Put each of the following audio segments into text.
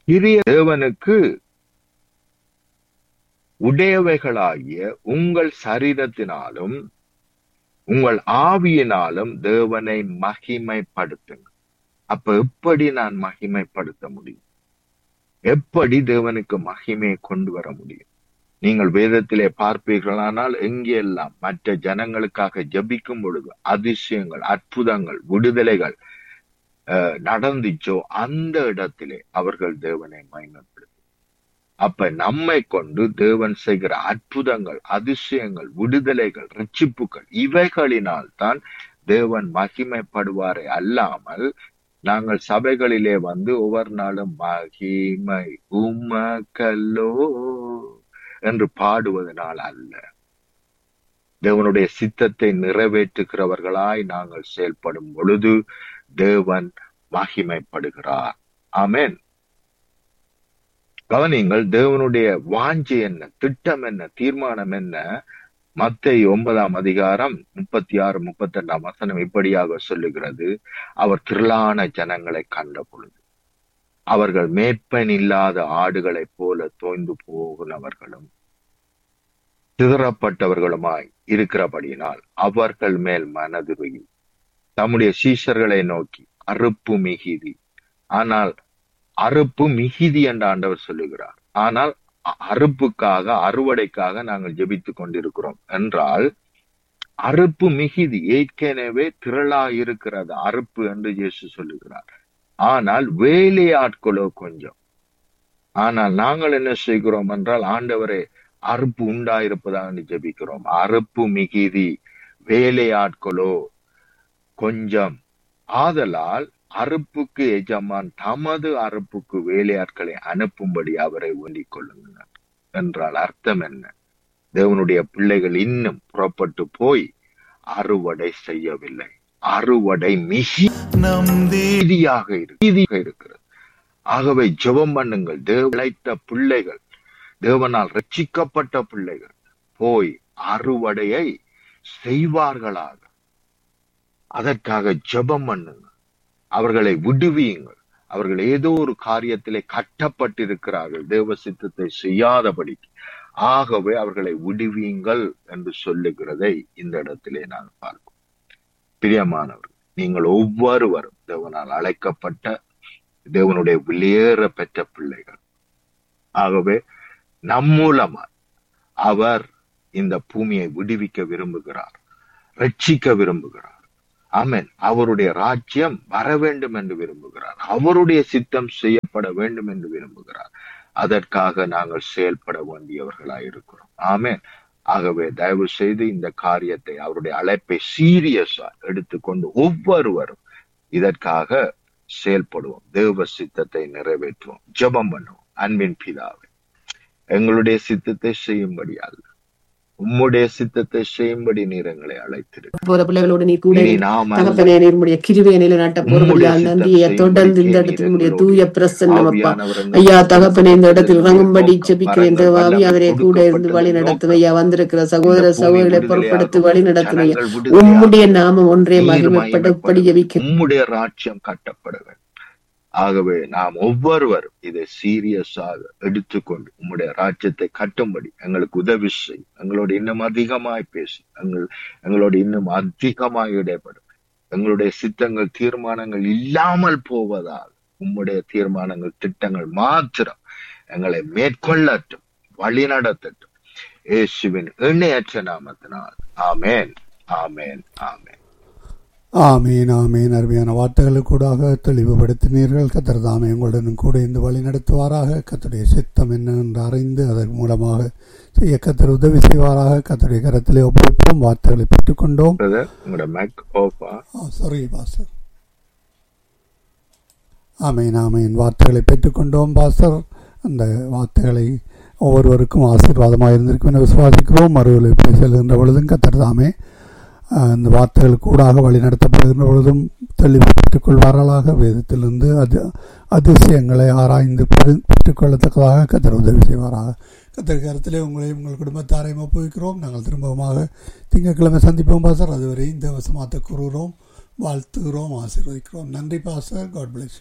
கிரிய தேவனுக்கு உடையவைகளாகிய உங்கள் சரீரத்தினாலும் உங்கள் ஆவியினாலும் தேவனை மகிமைப்படுத்துங்க. அப்ப எப்படி நான் மகிமைப்படுத்த முடியும்? எப்படி தேவனுக்கு மகிமையை கொண்டு வர முடியும்? நீங்கள் வேதத்திலே பார்ப்பீர்களானால் எங்கெல்லாம் மற்ற ஜனங்களுக்காக ஜபிக்கும் பொழுது அதிசயங்கள், அற்புதங்கள், விடுதலைகள் நடந்துச்சோ அந்த இடத்திலே அவர்கள் தேவனை மகிமைப்படுத்த. அப்ப நம்மை கொண்டு தேவன் செய்கிற அற்புதங்கள், அதிசயங்கள், விடுதலைகள், ரட்சிப்புகள் இவைகளினால் தான் தேவன் மகிமைப்படுவாரே அல்லாமல் நாங்கள் சபைகளிலே வந்து ஒவ்வொரு நாளும் மகிமை உமக்கல்லோ என்று பாடுவதனால் அல்ல. தேவனுடைய சித்தத்தை நிறைவேற்றுகிறவர்களாய் நாங்கள் செயல்படும் பொழுது தேவன் மகிமைப்படுகிறார். ஆமென். கவனிங்கள், தேவனுடைய வாஞ்சை என்ன, திட்டம் என்ன, தீர்மானம் என்ன? மத்தேயு 9ஆம் அதிகாரம் 36, 38 இப்படியாக சொல்லுகிறது. அவர் திரளான ஜனங்களை கண்ட பொழுது அவர்கள் மேய்ப்பன் இல்லாத ஆடுகளைப் போல தோய்ந்து போகிறவர்களும் சிதறப்பட்டவர்களுமாய் இருக்கிறபடியினால் அவர்கள் மேல் மனதுருகி தம்முடைய சீஷர்களை நோக்கி, அறுப்பு மிகுதி, ஆனால் அறுப்பு மிகுதி என்று ஆண்டவர் சொல்லுகிறார். ஆனால் அறுப்புக்காக, அறுவடைக்காக நாங்கள் ஜெபித்துக் கொண்டிருக்கிறோம் என்றால் அறுப்பு மிகுதி, ஏற்கனவே திரளா இருக்கிறது அறுப்பு என்று இயேசு சொல்லுகிறார். ஆனால் வேலையாட்களோ கொஞ்சம். ஆனால் நாங்கள் என்ன செய்கிறோம் என்றால், ஆண்டவரே அறுப்பு உண்டாயிருப்பதாக ஜெபிக்கிறோம். அறுப்பு மிகுதி, வேலையாட்களோ கொஞ்சம். ஆதலால் அறுப்புக்கு எஜமான் தமது அறுப்புக்கு வேலையாட்களை அனுப்பும்படி அவரை வேண்டிக் கொள்ளுங்கள் என்றால் அர்த்தம் என்ன? தேவனுடைய பிள்ளைகள் இன்னும் புறப்பட்டு போய் அறுவடை செய்யவில்லை. அறுவடை மிகுதியாக இருக்கிறது. ஆகவே ஜெபம் பண்ணுங்கள். தேவனைத்த பிள்ளைகள், தேவனால் ரட்சிக்கப்பட்ட பிள்ளைகள் போய் அறுவடையை செய்வார்களாக. அதற்காக ஜெபம் பண்ணுங்கள். அவர்களை விடுவியுங்கள். அவர்கள் ஏதோ ஒரு காரியத்திலே கட்டப்பட்டிருக்கிறார்கள் தேவ சித்தத்தை செய்யாதபடிக்கு. ஆகவே அவர்களை விடுவியுங்கள் என்று சொல்லுகிறதை இந்த இடத்திலே நான் பார்ப்போம். பிரியமானவர்கள், நீங்கள் ஒவ்வொருவரும் தேவனால் அழைக்கப்பட்ட தேவனுடைய வெளியேற பெற்ற பிள்ளைகள். ஆகவே நம் மூலமா அவர் இந்த பூமியை விடுவிக்க விரும்புகிறார், ரட்சிக்க விரும்புகிறார். ஆமென். அவருடைய ராஜ்யம் வர வேண்டும் என்று விரும்புகிறார். அவருடைய சித்தம் செய்யப்பட வேண்டும் என்று விரும்புகிறார். அதற்காக நாங்கள் செயல்பட வேண்டியவர்களாய் இருக்கிறோம். ஆமென். ஆகவே தயவு செய்து இந்த காரியத்தை, அவருடைய அழைப்பை சீரியஸா எடுத்துக்கொண்டு ஒவ்வொருவரும் இதற்காக செயல்படுவோம். தேவ சித்தத்தை நிறைவேற்றுவோம். ஜெபம் பண்ணுவோம். அன்பின் பிதாவே, எங்களுடைய சித்தத்தை செய்யும்படி அல்ல, உம்முடைய சித்தத்தை செய்யும்படி நீர் எங்களை அழைத்திருக்கிறீர். போற பிள்ளைகளோடு நீ கூட தகப்பனே, நீருடைய கிருபையை நிலைநாட்ட போறபடியா நன்றியை தொடர்ந்து இந்த இடத்தினுடைய தூய பிரசன்னம் அப்பா ஐயா தகப்பனே இந்த இடத்தில் இறங்கும்படி ஜெபிக்கிறேன். தேவாவி அவரே கூட இருந்து வழி நடத்தும் ஐயா. வந்திருக்கிற சகோதர சகோதரிகளை பொறுப்படுத்தி வழி நடத்தும் ஐயா. உம்முடைய நாமம் ஒன்றே மகிமைப்படப்படி ஜெபிக்கிறேன். உம்முடைய ராஜ்யம் கட்டப்பட வேண்டும். ஆகவே நாம் ஒவ்வொருவரும் இதை சீரியஸாக எடுத்துக்கொண்டு உம்முடைய ராஜ்யத்தை கட்டும்படி எங்களுக்கு உதவி செய்யும். எங்களோடு இன்னும் அதிகமாய் பேசும். எங்களோடு இன்னும் அதிகமாய் இடைப்படும். எங்களுடைய சித்தங்கள், தீர்மானங்கள் இல்லாமல் போவதால் உம்முடைய தீர்மானங்கள், திட்டங்கள் மாத்திரம் எங்களை மேற்கொள்ளட்டும், வழி நடத்தட்டும். இயேசுவின் எண்ணற்ற நாமத்தினால் ஆமேன், ஆமேன், ஆமேன். ஆமீன், ஆமீன். அருமையான வார்த்தைகளுக்கூடாக தெளிவுபடுத்தினீர்கள். கர்த்தர் தாமே உங்களுடன் கூட இந்த வழி நடத்துவாராக. கர்த்தருடைய சித்தம் என்ன என்று அறிந்து அதன் மூலமாக செய்ய கர்த்தர் உதவி செய்வாராக. கர்த்தருடைய கரத்திலே ஒப்புவிப்போம். வார்த்தைகளை பெற்றுக்கொண்டோம். ஆமீன், ஆமீன். வார்த்தைகளை பெற்றுக்கொண்டோம் பாஸ்டர். அந்த வார்த்தைகளை ஒவ்வொருவருக்கும் ஆசீர்வாதமாக இருந்திருக்கும் என விசுவாசிக்கிறோம். மறுவலை செல்கின்ற பொழுதும் கர்த்தர் தாமே அந்த வார்த்தைகள் கூடாக வழி நடத்தப்படுகின்ற பொழுதும் தெளிவு பெற்றுக் கொள்வார்களாக. வேதத்திலிருந்து அதிசயங்களை ஆராய்ந்து பெற்றுக்கொள்ளத்தக்கதாக கர்த்தர் உதவி செய்வாராக. கர்த்தர் கருத்திலே உங்களையும் உங்கள் குடும்பத்தாரையும் ஒப்புவிக்கிறோம். நாங்கள் திரும்பமாக திங்கட்கிழமை சந்திப்போம் பாஸ்டர். அதுவரை இந்த வசமாத்த கூறுகிறோம், வாழ்த்துகிறோம், ஆசீர்வதிக்கிறோம். நன்றி pastor. God bless you.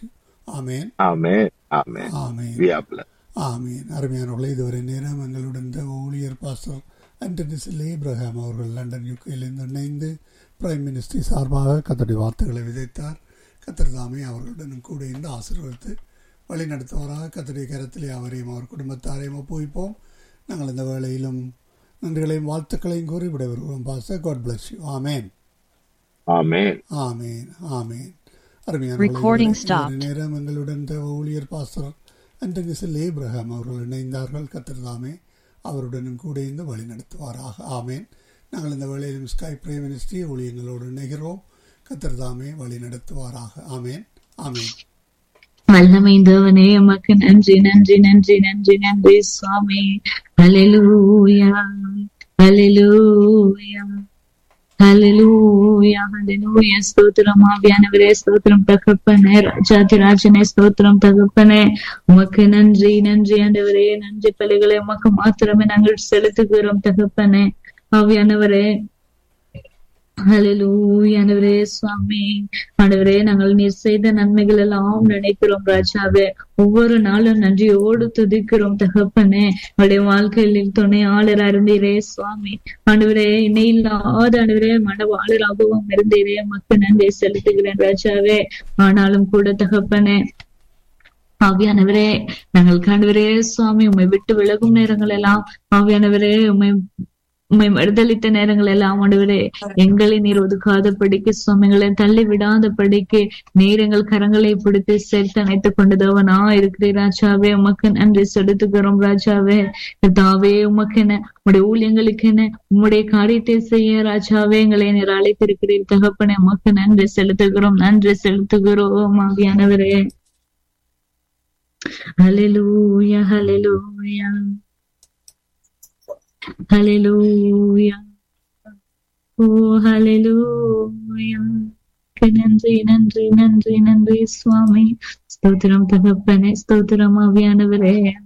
Amen. Amen. Amen. Amen. We are blessed. ஆமீன். அருமையானவர்களே, இதுவரை நேரம் எங்களுடன் ஊழியர் பாஸ்டர் ஆண்டனி ஏப்ரஹாம் அவர்கள் லண்டன் யூகேலிருந்து இணைந்து பிரைம் மினிஸ்டர் சார்பாக கர்த்தருடைய வார்த்தைகளை விதைத்தார். கர்த்தர் தாமே அவர்களுடனும் கூட இருந்து ஆசீர்வதித்து வழி நடத்துவாராக. கர்த்தருடைய கரத்திலே அவரையும் அவர் குடும்பத்தாரையும் ஒப்புவிப்போம். நாங்கள் இந்த வேளையிலும் நன்றிகளையும் வாழ்த்துக்களையும் கூறி விடைபெறுவோம். Pastor, God bless you. ஆமேன். ஆமென். ஆமேன். ஆமேன். அருமையான நேரம் எங்களுடன் ஊழியர் பாஸ்டர் ஆண்டனி ஏப்ரஹாம் அவர்கள் இணைந்தார்கள். கர்த்தர் தாமே அவருடனும் கூட இருந்து வழி நடத்துவாராக. ஆமேன். நாங்கள் இந்த வேளையிலும் ஸ்கை பிரைம் மினிஸ்ட்ரி ஊழியங்களோடு இணைகிறோம். கர்த்தர் தாமே வழி நடத்துவாராக. ஆமேன். ஆமேன். வல்லமை தேவனே, உமக்கு நன்றி நன்றி நன்றி நன்றி நன்றி சுவாமி. ஹல்லேலூயா ஹல்லேலூயா ஹல்லேலூயா ஹல்லேலூயா. ஸ்தோத்திரம் ஆவியானவரே, ஸ்தோத்திரம் தகப்பனே, ராஜாதிராஜனே, ஸ்தோத்திரம் தகப்பனே. உமக்கு நன்றி நன்றி ஆண்டவரே. நன்றி பலிகளை உமக்கு மாத்திரமே நாங்கள் செலுத்துகிறோம் தகப்பனே. ஆவியானவரே, ஹல்லேலூயா ஆண்டவரே சுவாமி. ஆண்டவரே, நாங்கள் நீர் செய்த நன்மைகள் எல்லாம் நினைக்கிறோம் ராஜாவே. ஒவ்வொரு நாளும் நன்றியோடு துதிக்கிறோம் தகப்பனே. அவருடைய வாழ்க்கையில் துணையாளர் இருந்தீரே சுவாமி. ஆண்டவரே, இணையில்லாத ஆண்டவரே மனவாளராகவும் இருந்தீரே. மக்கள் நன்றி செலுத்துகிறேன் ராஜாவே. ஆனாலும் கூட தகப்பனே, ஆவியானவரே, நாங்கள் காண்டவரே சுவாமி உம்மை விட்டு விலகும் நேரங்கள் எல்லாம் ஆவியானவரே உம்மை விடுதலித்த நேரங்கள் எல்லாம் ஆண்டவரே எங்களை நீர் ஒதுக்காத படிக்கு சுவாமிகளை தள்ளி விடாத படிக்கு நீர் எங்கள் கரங்களை பிடித்து சேர்த்து அணைத்துக் கொண்டதவனா இருக்கிறீர் ராஜாவே. உமக்கு நன்றி செலுத்துகிறோம் ராஜாவே. தாவே, உமக்கு என்ன உடைய ஊழியங்களுக்கு என்ன உம்முடைய காரியத்தை செய்ய ராஜாவே எங்களை நீர் அழைத்திருக்கிறீர் தகப்பனே. உமக்கு நன்றி செலுத்துகிறோம் நன்றி செலுத்துகிறோம் ஆவியானவரே. ஹல்லேலூயா ஹல்லேலூயா ஹல்லேலூயா. ஓ ஹல்லேலூயா. நன்றி நன்றி நன்றி நன்றி சுவாமி. ஸ்தோத்திரம் தகப்பனே, ஸ்தோத்திரம் ஆவியானவரே.